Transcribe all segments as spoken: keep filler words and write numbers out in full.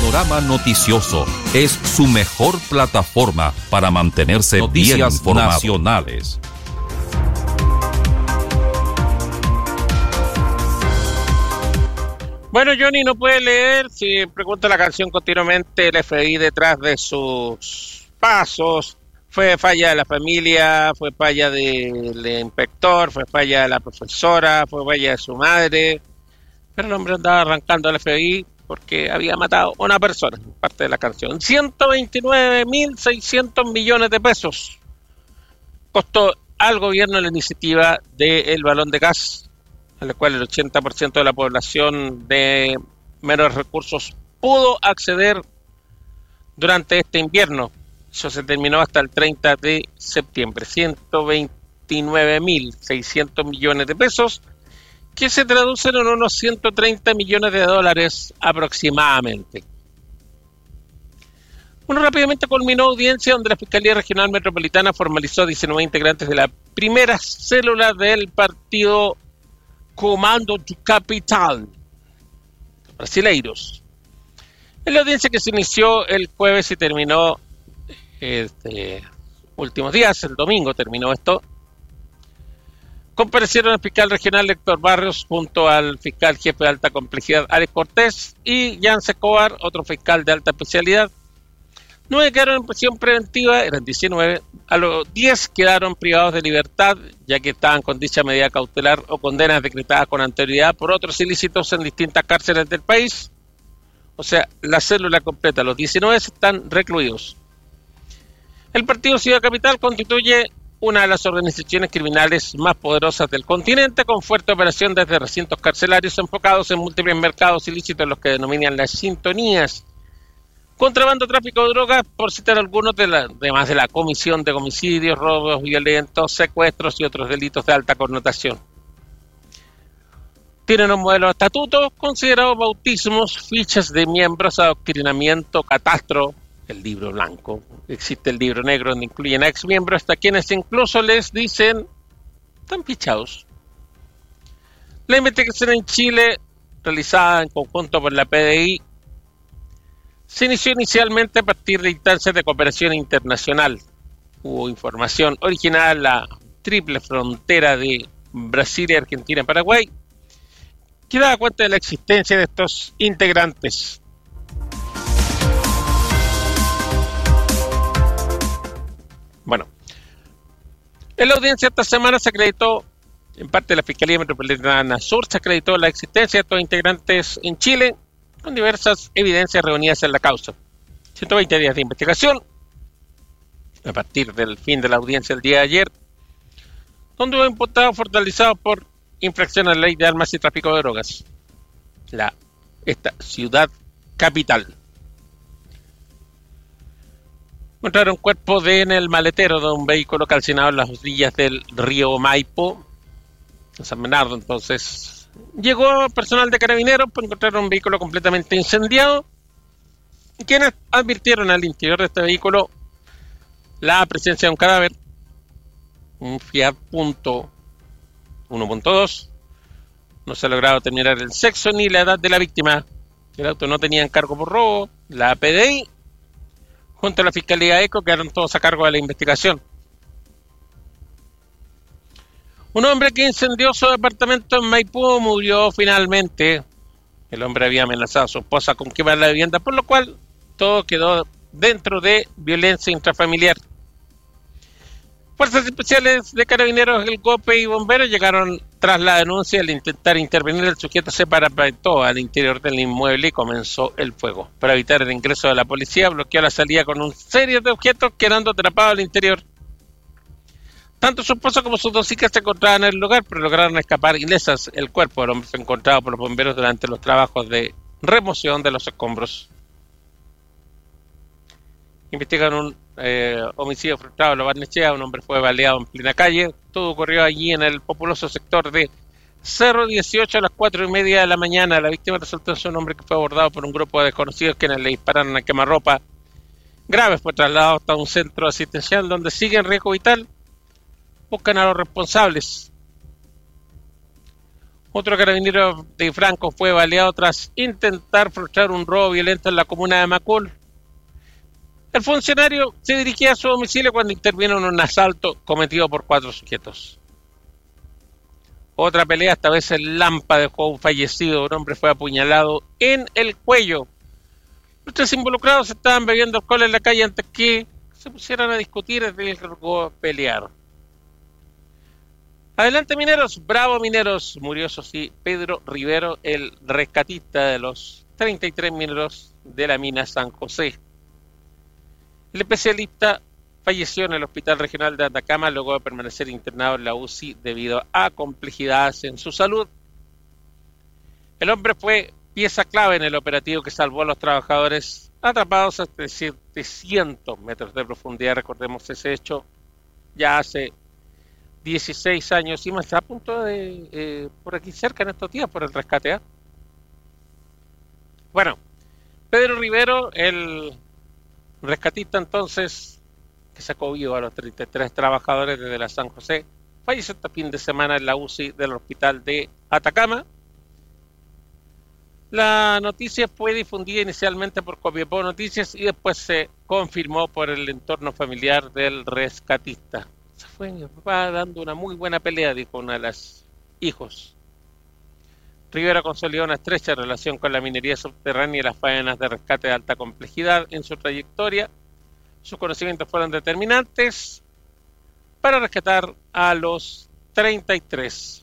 Panorama Noticioso es su mejor plataforma para mantenerse Noticias bien informado. Nacionales. Bueno, Johnny no puede leer, si pregunta la canción continuamente, el F B I detrás de sus pasos, fue falla de la familia, fue falla del inspector, fue falla de la profesora, fue falla de su madre, pero el hombre andaba arrancando al F B I porque había matado a una persona, parte de la canción. ciento veintinueve mil seiscientos millones de pesos costó al gobierno la iniciativa del balón de gas, a la cual el ochenta por ciento de la población de menos recursos pudo acceder durante este invierno. Eso se terminó hasta el treinta de septiembre. ciento veintinueve mil seiscientos millones de pesos, que se traducen en unos ciento treinta millones de dólares aproximadamente. Bueno, rápidamente culminó audiencia donde la Fiscalía Regional Metropolitana formalizó a diecinueve integrantes de la primera célula del partido Comando do Capital, brasileiros. En la audiencia que se inició el jueves y terminó este últimos días, el domingo terminó esto, comparecieron el fiscal regional Héctor Barrios junto al fiscal jefe de alta complejidad Alex Cortés y Jan Secobar, otro fiscal de alta especialidad. Nueve quedaron en prisión preventiva, eran diecinueve, a los diez quedaron privados de libertad, ya que estaban con dicha medida cautelar o condenas decretadas con anterioridad por otros ilícitos en distintas cárceles del país. O sea, la célula completa, los diecinueve están recluidos. El Partido Ciudad Capital constituye una de las organizaciones criminales más poderosas del continente, con fuerte operación desde recintos carcelarios enfocados en múltiples mercados ilícitos, los que denominan las sintonías. Contrabando, tráfico de drogas, por citar algunos, de la, además de la comisión de homicidios, robos violentos, secuestros y otros delitos de alta connotación. Tienen un modelo de estatuto, considerados bautismos, fichas de miembros, adoctrinamiento, catastro, el libro blanco. Existe el libro negro donde incluyen a ex miembros, hasta quienes incluso les dicen, están fichados. La investigación en Chile, realizada en conjunto por la P D I, se inició inicialmente a partir de instancias de cooperación internacional. Hubo información originada en la triple frontera de Brasil, Argentina y Paraguay, que daba cuenta de la existencia de estos integrantes. Bueno, en la audiencia esta semana se acreditó, en parte de la Fiscalía Metropolitana Sur, se acreditó la existencia de estos integrantes en Chile, con diversas evidencias reunidas en la causa. ciento veinte días de investigación, a partir del fin de la audiencia el día de ayer, donde hubo imputados fortalecidos por infracción a la ley de armas y tráfico de drogas. La, esta ciudad capital. Encontraron cuerpo de en el maletero de un vehículo calcinado en las orillas del río Maipo, en San Bernardo. Entonces llegó personal de carabineros para encontrar un vehículo completamente incendiado, quienes advirtieron al interior de este vehículo la presencia de un cadáver, un Fiat Punto uno punto dos. No se ha logrado determinar el sexo ni la edad de la víctima. El auto no tenía encargo por robo. La P D I junto a la Fiscalía ECO quedaron todos a cargo de la investigación. Un hombre que incendió su departamento en Maipú murió finalmente. El hombre había amenazado a su esposa con quemar la vivienda, por lo cual todo quedó dentro de violencia intrafamiliar. Fuerzas especiales de carabineros, el GOPE y bomberos llegaron tras la denuncia. Al intentar intervenir, el sujeto se parapetó al interior del inmueble y comenzó el fuego. Para evitar el ingreso de la policía, bloqueó la salida con un serie de objetos, quedando atrapado al interior. Tanto su esposa como sus dos hijas se encontraban en el lugar, pero lograron escapar ilesas. El cuerpo del hombre fue encontrado por los bomberos durante los trabajos de remoción de los escombros. Investigan un eh, homicidio frustrado en la Barnechea. Un hombre fue baleado en plena calle. Todo ocurrió allí en el populoso sector de Cerro dieciocho a las cuatro y media de la mañana. La víctima resultó ser un hombre que fue abordado por un grupo de desconocidos quienes le dispararon a quemarropa grave. Fue trasladado hasta un centro asistencial donde sigue en riesgo vital. Buscan a los responsables. Otro carabinero de Franco fue baleado tras intentar frustrar un robo violento en la comuna de Macul. El funcionario se dirigía a su domicilio cuando intervino en un asalto cometido por cuatro sujetos. Otra pelea, esta vez en Lampa, dejó a un fallecido. Un hombre fue apuñalado en el cuello. Los tres involucrados estaban bebiendo alcohol en la calle antes que se pusieran a discutir y riesgo a pelear. Adelante, Mineros. Bravo, Mineros. Murió, eso sí, Pedro Rivero, el rescatista de los treinta y tres mineros de la mina San José. El especialista falleció en el Hospital Regional de Atacama luego de permanecer internado en la U C I debido a complejidades en su salud. El hombre fue pieza clave en el operativo que salvó a los trabajadores atrapados a setecientos metros de profundidad. Recordemos ese hecho ya hace dieciséis años y más, está a punto de, eh, por aquí cerca en estos días, por el rescate. ¿eh? Bueno, Pedro Rivero, el rescatista entonces, que sacó vivo a los treinta y tres trabajadores desde la San José, falleció este fin de semana en la U C I del Hospital de Atacama. La noticia fue difundida inicialmente por Copiapó Noticias y después se confirmó por el entorno familiar del rescatista. Se fue mi papá dando una muy buena pelea, dijo una de las hijos. Rivera consolidó una estrecha relación con la minería subterránea y las faenas de rescate de alta complejidad en su trayectoria. Sus conocimientos fueron determinantes para rescatar a los treinta y tres.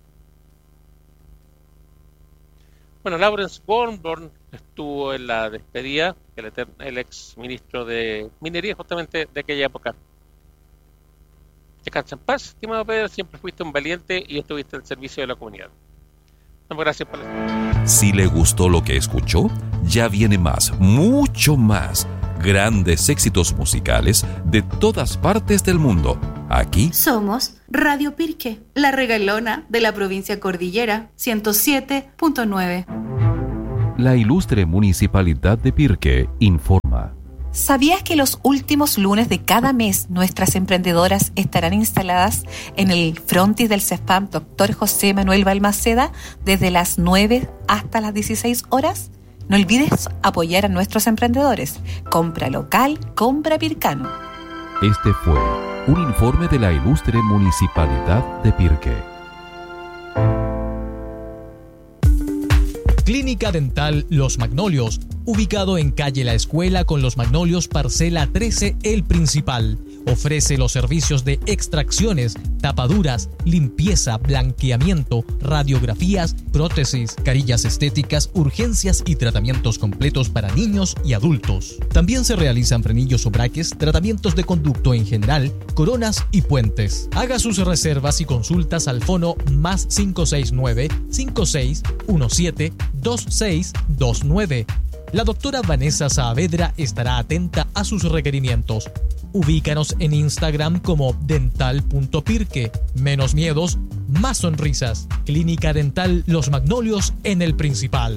Bueno, Lawrence Warburton estuvo en la despedida, el, el ex ministro de Minería justamente de aquella época. Descansa en paz, estimado Pedro, siempre fuiste un valiente y estuviste al servicio de la comunidad. Muchas gracias por la... Si le gustó lo que escuchó, ya viene más, mucho más. Grandes éxitos musicales de todas partes del mundo. Aquí somos Radio Pirque, la regalona de la provincia Cordillera, ciento siete punto nueve. La ilustre Municipalidad de Pirque informa. ¿Sabías que los últimos lunes de cada mes nuestras emprendedoras estarán instaladas en el frontis del CESPAM doctor José Manuel Balmaceda desde las nueve hasta las dieciséis horas? No olvides apoyar a nuestros emprendedores. Compra local, compra pircano. Este fue un informe de la ilustre Municipalidad de Pirque. Clínica Dental Los Magnolios, ubicado en calle La Escuela con Los Magnolios, parcela trece, El Principal. Ofrece los servicios de extracciones, tapaduras, limpieza, blanqueamiento, radiografías, prótesis, carillas estéticas, urgencias y tratamientos completos para niños y adultos. También se realizan frenillos o braques, tratamientos de conducto en general, coronas y puentes. Haga sus reservas y consultas al fono más cinco seis nueve, cinco seis uno siete, dos seis dos nueve. La doctora Vanessa Saavedra estará atenta a sus requerimientos. Ubícanos en Instagram como dental punto pirque. Menos miedos, más sonrisas. Clínica Dental Los Magnolios en El Principal.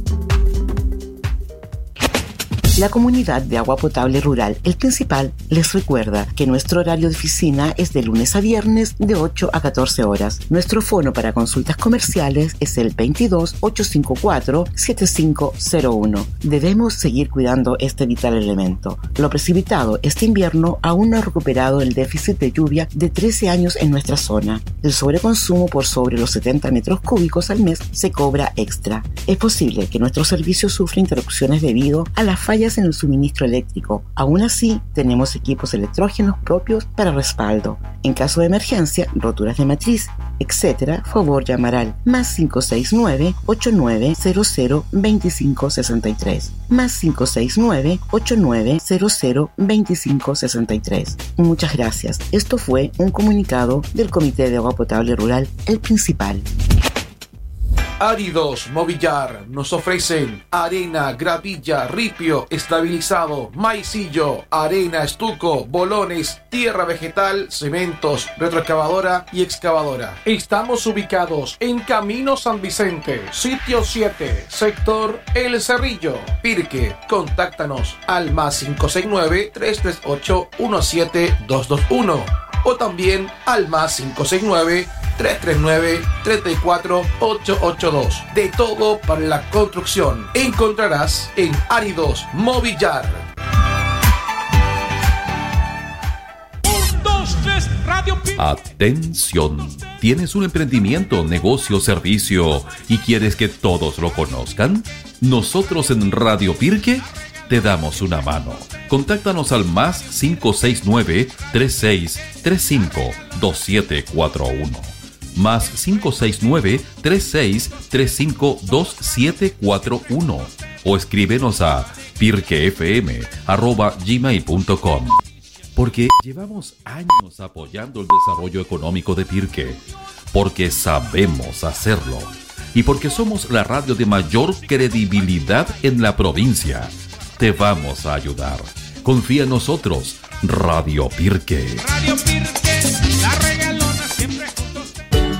La Comunidad de Agua Potable Rural El Principal les recuerda que nuestro horario de oficina es de lunes a viernes de ocho a catorce horas. Nuestro fono para consultas comerciales es el veintidós, ochocientos cincuenta y cuatro, setenta y cinco cero uno. Debemos seguir cuidando este vital elemento. Lo precipitado este invierno aún no ha recuperado el déficit de lluvia de trece años en nuestra zona. El sobreconsumo por sobre los setenta metros cúbicos al mes se cobra extra. Es posible que nuestro servicio sufra interrupciones debido a la falla en el suministro eléctrico. Aún así, tenemos equipos electrógenos propios para respaldo. En caso de emergencia, roturas de matriz, etcétera, favor llamar al más cinco seis nueve, ocho nueve cero cero, dos cinco seis tres. Más cinco seis nueve, ocho nueve cero cero, dos cinco seis tres. Muchas gracias. Esto fue un comunicado del Comité de Agua Potable Rural El Principal. Áridos Movillar nos ofrecen arena, gravilla, ripio, estabilizado, maicillo, arena, estuco, bolones, tierra vegetal, cementos, retroexcavadora y excavadora. Estamos ubicados en Camino San Vicente, sitio siete, sector El Cerrillo, Pirque. Contáctanos al más cinco seis nueve, tres tres ocho, uno siete dos dos uno o también al más cinco seis nueve, tres tres nueve, tres cuatro ocho ocho dos. De todo para la construcción encontrarás en Áridos Movillar. Atención, ¿tienes un emprendimiento, negocio, servicio y quieres que todos lo conozcan? Nosotros en Radio Pirque te damos una mano. Contáctanos al más cinco seis nueve, tres seis tres cinco, dos siete cuatro uno. Más cinco seis nueve, tres seis tres cinco, dos siete cuatro uno. O escríbenos a pirquefm arroba gmail punto com. Porque llevamos años apoyando el desarrollo económico de Pirque, porque sabemos hacerlo y porque somos la radio de mayor credibilidad en la provincia. Te vamos a ayudar. Confía en nosotros, Radio Pirque. Radio Pirque, la regalona siempre juntos.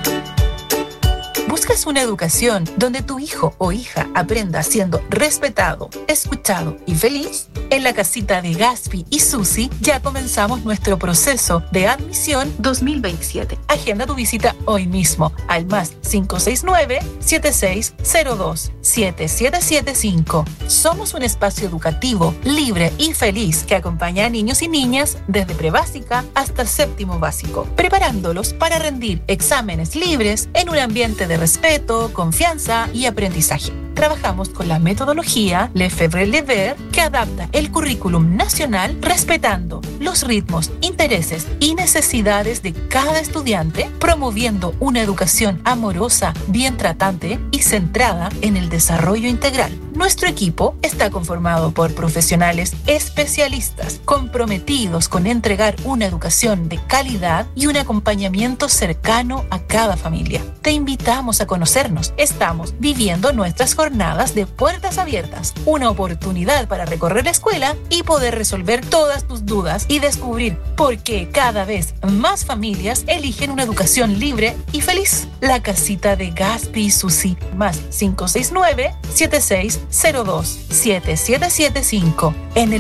¿Buscas una educación donde tu hijo o hija aprenda siendo respetado, escuchado y feliz? En la casita de Gaspi y Susi ya comenzamos nuestro proceso de admisión dos mil veintisiete. Agenda tu visita hoy mismo al más cinco seis nueve, siete seis cero dos, siete siete siete cinco. Somos un espacio educativo, libre y feliz que acompaña a niños y niñas desde prebásica hasta séptimo básico, preparándolos para rendir exámenes libres en un ambiente de respeto, confianza y aprendizaje. Trabajamos con la metodología Lefebvre-Lever que adapta el currículum nacional respetando los ritmos, intereses y necesidades de cada estudiante, promoviendo una educación amorosa, bien tratante y centrada en el desarrollo integral. Nuestro equipo está conformado por profesionales especialistas comprometidos con entregar una educación de calidad y un acompañamiento cercano a cada familia. Te invitamos a conocernos. Estamos viviendo nuestras jornadas de puertas abiertas, una oportunidad para recorrer la escuela y poder resolver todas tus dudas y descubrir por qué cada vez más familias eligen una educación libre y feliz. La casita de Gaspi y Susi, más cinco seis nueve, siete seis cero dos, siete siete siete cinco. En el